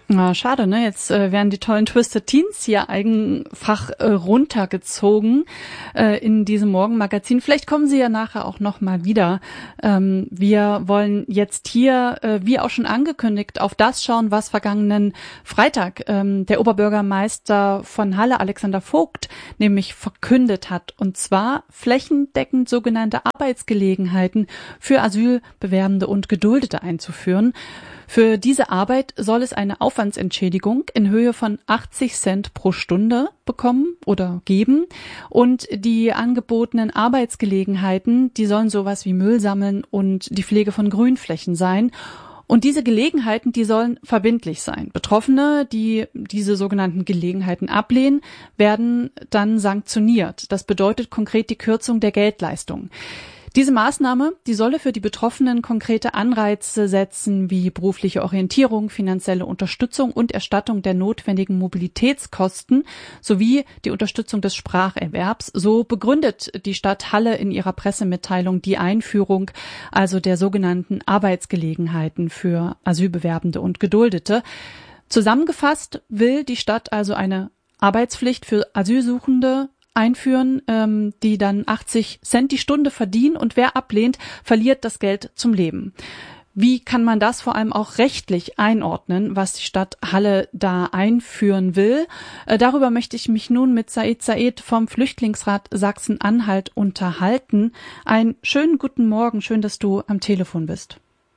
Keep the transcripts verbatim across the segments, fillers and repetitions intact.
Na, schade, ne? Jetzt äh, werden die tollen Twisted Teens hier einfach äh, runtergezogen äh, in diesem Morgenmagazin. Vielleicht kommen sie ja nachher auch noch mal wieder. Ähm, wir wollen jetzt hier, äh, wie auch schon angekündigt, auf das schauen, was vergangenen Freitag ähm, der Oberbürgermeister von Halle, Alexander Vogt, nämlich verkündet hat. Und zwar flächendeckend sogenannte Arbeitsgelegenheiten für Asylbewerbende und Geduldete einzuführen. Für diese Arbeit soll es eine Aufwandsentschädigung in Höhe von achtzig Cent pro Stunde bekommen oder geben. Und die angebotenen Arbeitsgelegenheiten, die sollen sowas wie Müll sammeln und die Pflege von Grünflächen sein. Und diese Gelegenheiten, die sollen verbindlich sein. Betroffene, die diese sogenannten Gelegenheiten ablehnen, werden dann sanktioniert. Das bedeutet konkret die Kürzung der Geldleistung. Diese Maßnahme, die solle für die Betroffenen konkrete Anreize setzen, wie berufliche Orientierung, finanzielle Unterstützung und Erstattung der notwendigen Mobilitätskosten sowie die Unterstützung des Spracherwerbs. So begründet die Stadt Halle in ihrer Pressemitteilung die Einführung also der sogenannten Arbeitsgelegenheiten für Asylbewerbende und Geduldete. Zusammengefasst will die Stadt also eine Arbeitspflicht für Asylsuchende einführen, ähm, die dann achtzig Cent die Stunde verdienen, und wer ablehnt, verliert das Geld zum Leben. Wie kann man das vor allem auch rechtlich einordnen, was die Stadt Halle da einführen will? Äh, darüber möchte ich mich nun mit Said Said vom Flüchtlingsrat Sachsen-Anhalt unterhalten. Einen schönen guten Morgen, schön, dass du am Telefon bist.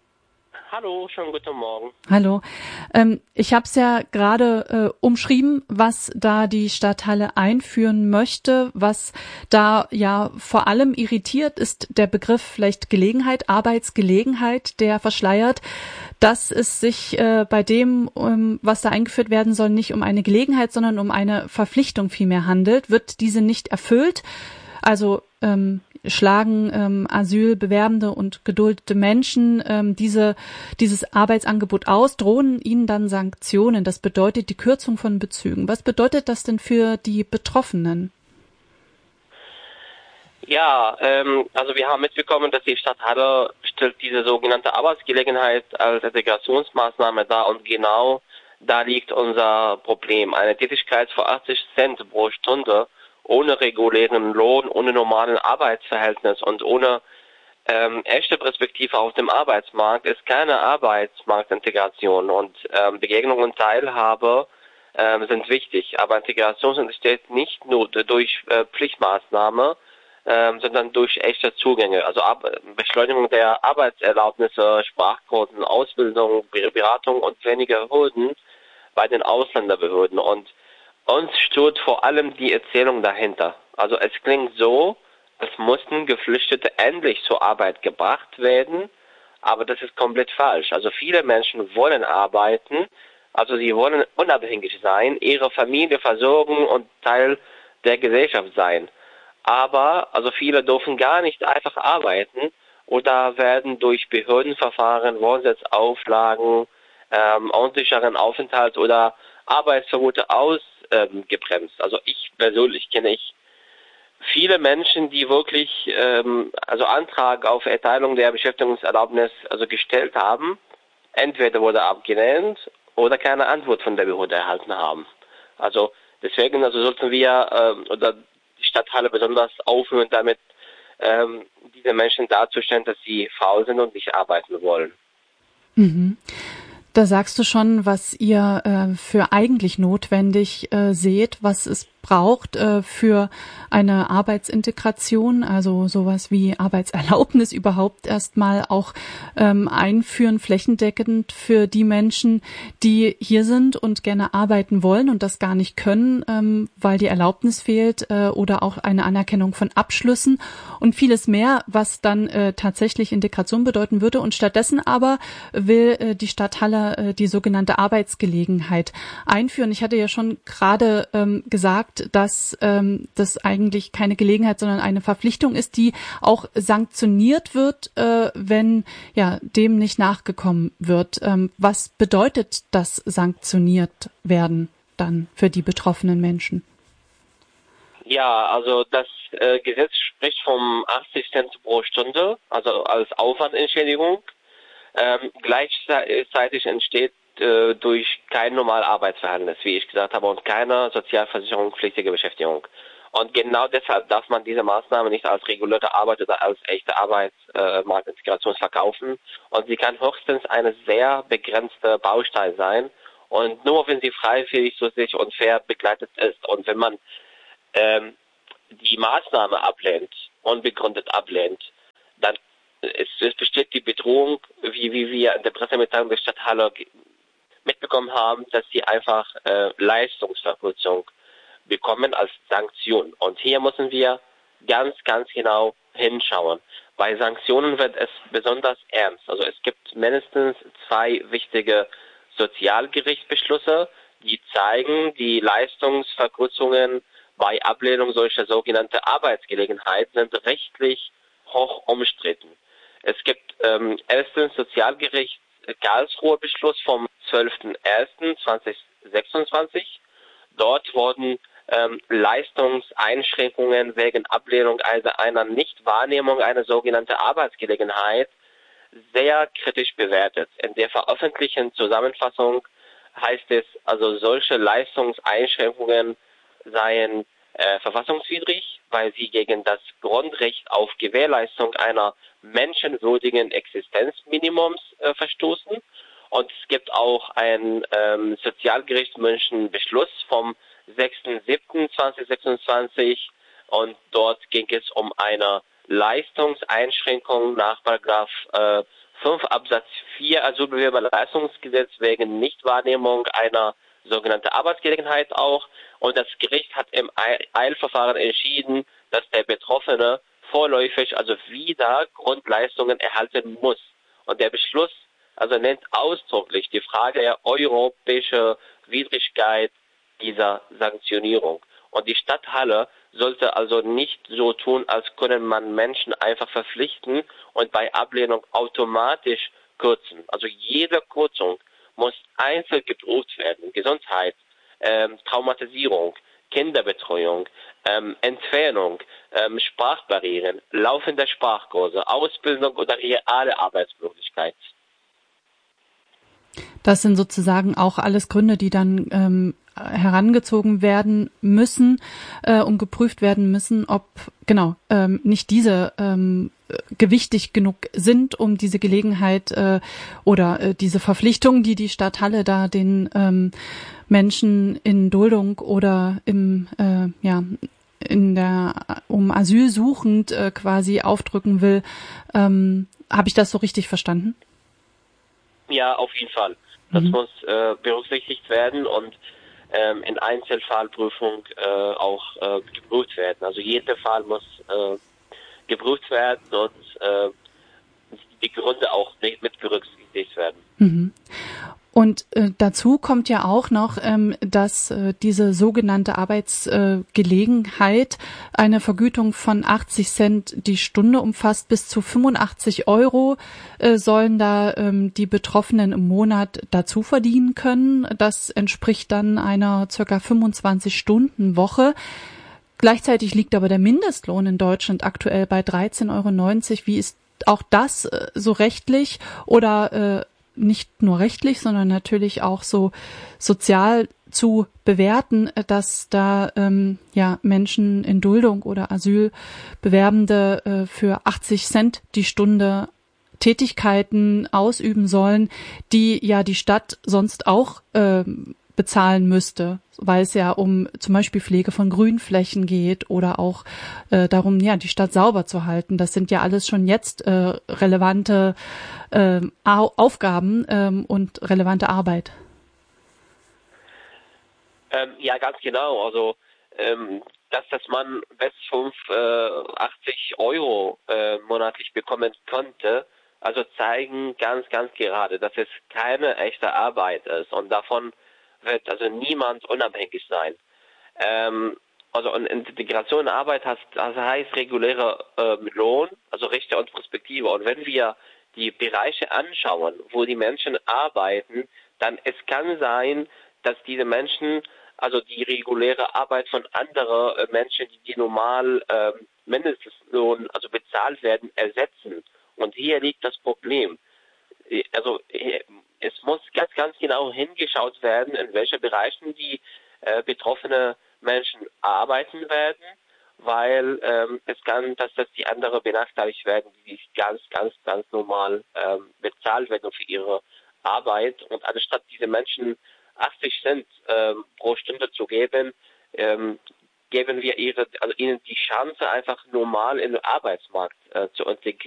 Hallo, schönen guten Morgen. Hallo. Ähm, ich habe es ja gerade äh, umschrieben, was da die Stadt Halle einführen möchte. Was da ja vor allem irritiert, ist der Begriff vielleicht Gelegenheit, Arbeitsgelegenheit, der verschleiert, dass es sich äh, bei dem, um, was da eingeführt werden soll, nicht um eine Gelegenheit, sondern um eine Verpflichtung vielmehr handelt. Wird diese nicht erfüllt, also ähm, schlagen ähm, Asylbewerbende und geduldete Menschen ähm, diese dieses Arbeitsangebot aus, drohen ihnen dann Sanktionen. Das bedeutet die Kürzung von Bezügen. Was bedeutet das denn für die Betroffenen? Ja, ähm, also wir haben mitbekommen, dass die Stadt Halle stellt diese sogenannte Arbeitsgelegenheit als Integrationsmaßnahme dar, und genau da liegt unser Problem. Eine Tätigkeit für achtzig Cent pro Stunde ohne regulären Lohn, ohne normalen Arbeitsverhältnis und ohne ähm, echte Perspektive auf dem Arbeitsmarkt ist keine Arbeitsmarktintegration. Und ähm, Begegnung und Teilhabe ähm, sind wichtig, aber Integration entsteht nicht nur durch äh, Pflichtmaßnahme, ähm, sondern durch echte Zugänge. Also Ar- Beschleunigung der Arbeitserlaubnisse, Sprachkursen, Ausbildung, Beratung und weniger Hürden bei den Ausländerbehörden. Und uns stört vor allem die Erzählung dahinter. Also es klingt so, es mussten Geflüchtete endlich zur Arbeit gebracht werden, aber das ist komplett falsch. Also viele Menschen wollen arbeiten, also sie wollen unabhängig sein, ihre Familie versorgen und Teil der Gesellschaft sein. Aber also viele dürfen gar nicht einfach arbeiten oder werden durch Behördenverfahren, Wohnsitzauflagen, ähm, unsicheren Aufenthalt oder Arbeitsverbote aus Ähm, gebremst. Also ich persönlich kenne ich viele Menschen, die wirklich ähm, also Antrag auf Erteilung der Beschäftigungserlaubnis also gestellt haben. Entweder wurde abgelehnt oder keine Antwort von der Behörde erhalten haben. Also deswegen also sollten wir ähm, oder die Stadt Halle besonders aufhören damit, ähm, diese Menschen darzustellen, dass sie faul sind und nicht arbeiten wollen. Mhm. Da sagst du schon, was ihr äh, für eigentlich notwendig äh, seht, was es braucht äh, für eine Arbeitsintegration, also sowas wie Arbeitserlaubnis überhaupt erstmal auch ähm, einführen, flächendeckend für die Menschen, die hier sind und gerne arbeiten wollen und das gar nicht können, ähm, weil die Erlaubnis fehlt äh, oder auch eine Anerkennung von Abschlüssen und vieles mehr, was dann äh, tatsächlich Integration bedeuten würde. Und stattdessen aber will äh, die Stadt Halle äh, die sogenannte Arbeitsgelegenheit einführen. Ich hatte ja schon gerade ähm, gesagt, dass ähm, das eigentlich keine Gelegenheit, sondern eine Verpflichtung ist, die auch sanktioniert wird, äh, wenn ja dem nicht nachgekommen wird. Ähm, was bedeutet das sanktioniert werden dann für die betroffenen Menschen? Ja, also das äh, Gesetz spricht vom achtzig Cent pro Stunde, also als Aufwandentschädigung. Ähm, gleichzeitig entsteht äh, durch kein normales Arbeitsverhältnis, wie ich gesagt habe, und keine sozialversicherungspflichtige Beschäftigung. Und genau deshalb darf man diese Maßnahme nicht als regulierte Arbeit oder als echte Arbeitsmarktintegration äh, verkaufen. Und sie kann höchstens eine sehr begrenzte Baustein sein. Und nur wenn sie freiwillig, zusätzlich und fair begleitet ist. Und wenn man ähm, die Maßnahme ablehnt, unbegründet ablehnt, dann es, es besteht die Bedrohung, wie, wie wir in der Pressemitteilung der Stadt Halle mitbekommen haben, dass sie einfach äh, Leistungsverkürzung bekommen als Sanktion. Und hier müssen wir ganz, ganz genau hinschauen. Bei Sanktionen wird es besonders ernst. Also es gibt mindestens zwei wichtige Sozialgerichtsbeschlüsse, die zeigen, die Leistungsverkürzungen bei Ablehnung solcher sogenannte Arbeitsgelegenheit sind rechtlich hoch umstritten. Es gibt ähm, erstens Sozialgericht Karlsruhe Beschluss vom zwölften ersten zweitausendsechsundzwanzig. Dort wurden ähm, Leistungseinschränkungen wegen Ablehnung also einer Nichtwahrnehmung einer sogenannten Arbeitsgelegenheit sehr kritisch bewertet. In der veröffentlichten Zusammenfassung heißt es, also solche Leistungseinschränkungen seien äh, verfassungswidrig, weil sie gegen das Grundrecht auf Gewährleistung einer menschenwürdigen Existenzminimums äh, verstoßen. Und es gibt auch einen ähm, sozialgerichtsmäßigen Beschluss vom sechsten siebten zweitausendsechsundzwanzig und dort ging es um eine Leistungseinschränkung nach Paragraph äh, fünf Absatz vier Asylbewerberleistungsgesetz wegen Nichtwahrnehmung einer sogenannten Arbeitsgelegenheit auch. Und das Gericht hat im Eilverfahren entschieden, dass der Betroffene vorläufig, also wieder Grundleistungen erhalten muss. Und der Beschluss also nennt ausdrücklich die Frage der europäischen Widrigkeit dieser Sanktionierung. Und die Stadt Halle sollte also nicht so tun, als können man Menschen einfach verpflichten und bei Ablehnung automatisch kürzen. Also jede Kürzung muss einzeln geprüft werden. Gesundheit, ähm, Traumatisierung, Kinderbetreuung, ähm, Entfernung, ähm, Sprachbarrieren, laufende Sprachkurse, Ausbildung oder reale Arbeitsmöglichkeit. Das sind sozusagen auch alles Gründe, die dann ähm, herangezogen werden müssen äh, und geprüft werden müssen, ob genau ähm, nicht diese ähm, gewichtig genug sind, um diese Gelegenheit äh, oder äh, diese Verpflichtung, die die Stadt Halle da den ähm, Menschen in Duldung oder im äh, ja in der um Asyl suchend äh, quasi aufdrücken will. Ähm, habe ich das so richtig verstanden? Ja, auf jeden Fall. Das mhm. muss äh, berücksichtigt werden und ähm, in Einzelfallprüfung äh, auch äh, geprüft werden. Also jeder Fall muss äh, geprüft werden und äh, die Gründe auch mit, mit berücksichtigt werden. Mhm. Und äh, dazu kommt ja auch noch, ähm, dass äh, diese sogenannte Arbeitsgelegenheit äh, eine Vergütung von achtzig Cent die Stunde umfasst. Bis zu fünfundachtzig Euro äh, sollen da ähm, die Betroffenen im Monat dazu verdienen können. Das entspricht dann einer circa fünfundzwanzig Stunden Woche. Gleichzeitig liegt aber der Mindestlohn in Deutschland aktuell bei dreizehn Euro neunzig. Wie ist auch das äh, so rechtlich oder äh, nicht nur rechtlich, sondern natürlich auch so sozial zu bewerten, dass da ähm, ja Menschen in Duldung oder Asylbewerbende äh, für achtzig Cent die Stunde Tätigkeiten ausüben sollen, die ja die Stadt sonst auch äh, bezahlen müsste, weil es ja um zum Beispiel Pflege von Grünflächen geht oder auch äh, darum, ja, die Stadt sauber zu halten. Das sind ja alles schon jetzt äh, relevante äh, Aufgaben ähm, und relevante Arbeit. Ähm, ja, ganz genau. Also, ähm, dass das man bis fünfundachtzig Euro äh, monatlich bekommen könnte, also zeigen ganz, ganz gerade, dass es keine echte Arbeit ist und davon wird also niemand unabhängig sein. Ähm, also und Integration in Arbeit heißt, also heißt regulärer äh, Lohn, also Rechte und Perspektive. Und wenn wir die Bereiche anschauen, wo die Menschen arbeiten, dann es kann sein, dass diese Menschen also die reguläre Arbeit von anderen äh, Menschen, die, die normal äh, Mindestlohn also bezahlt werden, ersetzen. Und hier liegt das Problem. Also es muss ganz, ganz genau hingeschaut werden, in welchen Bereichen die äh, betroffene Menschen arbeiten werden, weil ähm, es kann, dass das die anderen benachteiligt werden, die ganz, ganz, ganz normal ähm, bezahlt werden für ihre Arbeit. Und anstatt diese Menschen achtzig Cent ähm, pro Stunde zu geben, ähm, geben wir ihre, also ihnen die Chance, einfach normal in den Arbeitsmarkt äh, zu integrieren.